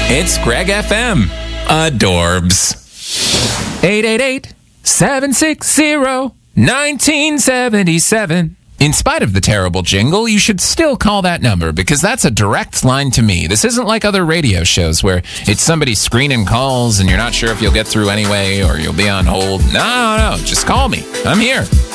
It's Greg FM. Adorbs. 888-760-1977. In spite of the terrible jingle, you should still call that number because that's a direct line to me. This isn't like other radio shows where it's somebody screening calls and you're not sure if you'll get through anyway or you'll be on hold. No, just call me. I'm here.